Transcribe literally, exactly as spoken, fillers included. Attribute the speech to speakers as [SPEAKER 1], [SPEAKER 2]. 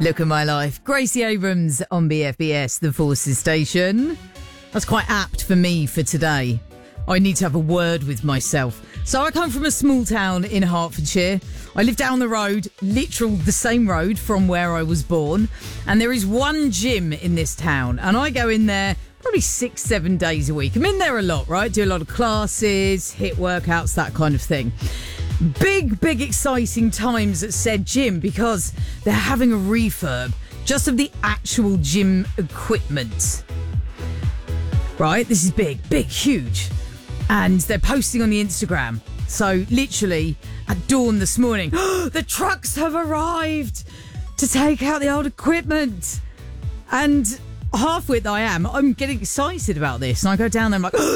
[SPEAKER 1] Look at my life. Gracie Abrams on B F B S, the Forces Station. That's quite apt for me for today. I need to have a word with myself. So I come from a small town in Hertfordshire. I live down the road, literal the same road from where I was born. And there is one gym in this town. And I go in there probably six, seven days a week. I'm in there a lot, right? Do a lot of classes, hit workouts, that kind of thing. Big, big exciting times at said gym because they're having a refurb just of the actual gym equipment. Right? This is big, big, huge. And they're posting on the Instagram. So literally at dawn this morning, the trucks have arrived to take out the old equipment. And half-wit I am, I'm getting excited about this. And I go down there, I'm like,